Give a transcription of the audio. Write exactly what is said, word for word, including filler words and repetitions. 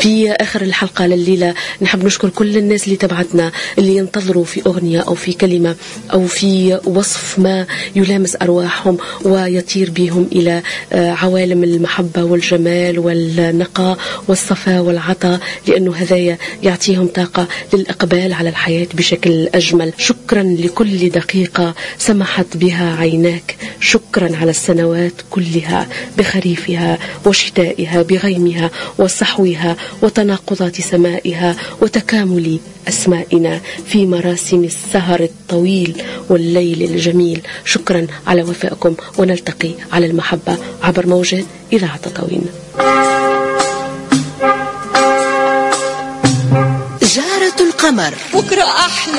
في آخر الحلقة لليلة نحب نشكر كل الناس اللي تبعتنا، اللي ينتظروا في أغنية أو في كلمة أو في وصف ما يلامس أرواحهم ويطير بهم إلى عوالم المحبة والجمال والنقاء والصفاء والعطاء، لأنه هذايا يعطيهم طاقة للإقبال على الحياة بشكل أجمل. شكرا لكل دقيقة سمحت بها عيناك، شكرا على السنوات كلها بخريفها وشتائها، بغيمها وصحوها وتناقضات سمائها وتكامل أسمائنا في مراسم السهر الطويل والليل الجميل. شكرا على وفائكم، ونلتقي على المحبة عبر موجات إذاعة تطاوين. جارة القمر، بكرة أحلى.